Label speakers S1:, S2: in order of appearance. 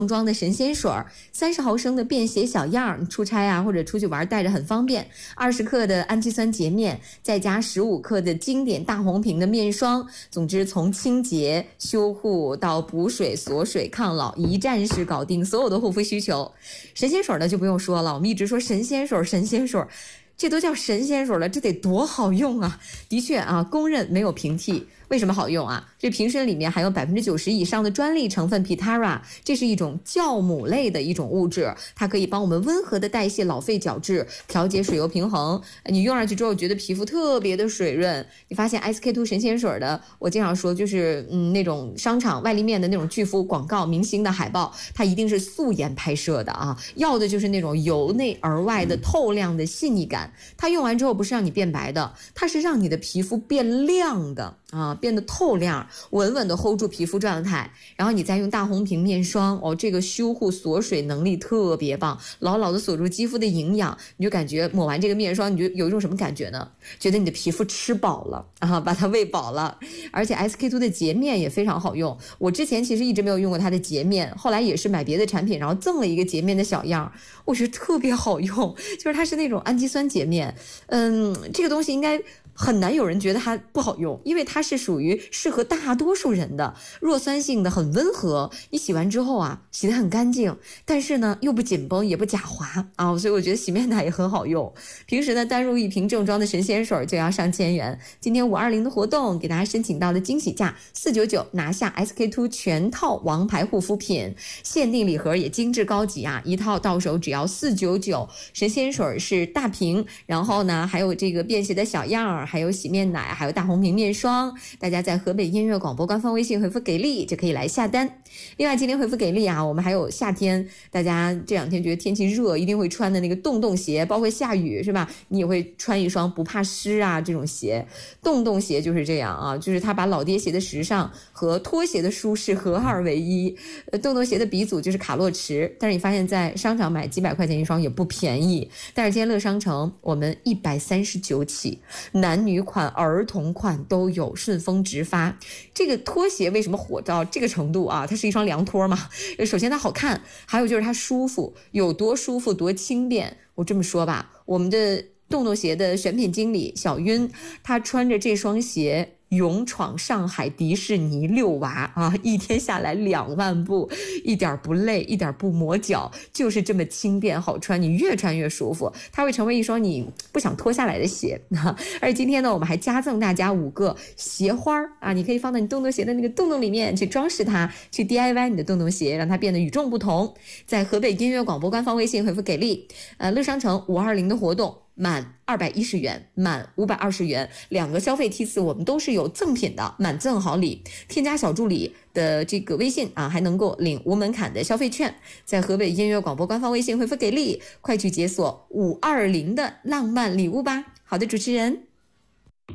S1: 装的神仙水，30毫升的便携小样，出差啊或者出去玩带着很方便。20克的氨基酸洁面，再加15克的经典大红瓶的面霜。总之，从清洁、修护到补水、锁水、抗老，一站式搞定所有的护肤需求。神仙水呢就不用说了，我们一直说神仙水，神仙水。这都叫神仙水了，这得多好用啊！的确啊，公认没有平替。为什么好用啊？这瓶身里面含有90%以上的专利成分 Pitara， 这是一种酵母类的一种物质，它可以帮我们温和的代谢老废角质，调节水油平衡。你用上去之后觉得皮肤特别的水润。你发现 SK2 神仙水的，我经常说就是那种商场外立面的那种巨幅广告明星的海报，它一定是素颜拍摄的啊，要的就是那种由内而外的透亮的细腻感。它用完之后不是让你变白的，它是让你的皮肤变亮的啊，变得透亮，稳稳的 hold 住皮肤状态。然后你再用大红瓶面霜，这个修护锁水能力特别棒，牢牢的锁住肌肤的营养。你就感觉抹完这个面霜，你就有一种什么感觉呢？觉得你的皮肤吃饱了啊，把它喂饱了。而且 SK2 的洁面也非常好用，我之前其实一直没有用过它的洁面，后来也是买别的产品，然后赠了一个洁面的小样，我觉得特别好用，就是它是那种氨基酸洁面。这个东西应该很难有人觉得它不好用，因为它是属于适合大多数人的，弱酸性的，很温和。你洗完之后啊，洗得很干净，但是呢又不紧绷也不假滑啊，所以我觉得洗面奶也很好用。平时呢单入一瓶正装的神仙水就要上千元，今天520的活动给大家申请到的惊喜价499，拿下 SK2 全套王牌护肤品，限定礼盒也精致高级啊，一套到手只要499。神仙水是大瓶，然后呢还有这个便携的小样，还有洗面奶，还有大红瓶面霜。大家在河北音乐广播官方微信回复给力就可以来下单。另外今天回复给力啊，我们还有夏天，大家这2天觉得天气热一定会穿的那个洞鞋，包括下雨是吧，你也会穿一双不怕湿啊这种鞋。洞鞋就是这样啊，就是它把老爹鞋的时尚和拖鞋的舒适合二为一。洞鞋的鼻祖就是卡洛驰，但是你发现在商场买几百块钱一双也不便宜。但是今天乐商城我们139起，男女款儿童款都有，顺丰直发。这个拖鞋为什么火到这个程度啊？它是一双凉拖嘛，首先它好看，还有就是它舒服，有多舒服多轻便。我这么说吧，我们的洞鞋的选品经理小晕，他穿着这双鞋勇闯上海迪士尼遛娃啊，一天下来2万步，一点不累，一点不磨脚，就是这么轻便好穿，你越穿越舒服，它会成为一双你不想脱下来的鞋。而且今天呢，我们还加赠大家5个鞋花啊，你可以放到你洞鞋的那个洞里面去装饰它，去 DIY 你的洞鞋，让它变得与众不同。在河北音乐广播官方微信回复给力，乐商城520的活动，满210元，满520元，2个消费梯次我们都是有赠品的，满赠好礼。添加小助理的这个微信啊，还能够领无门槛的消费券。在河北音乐广播官方微信回复给力，快去解锁520的浪漫礼物吧。好的，主持人。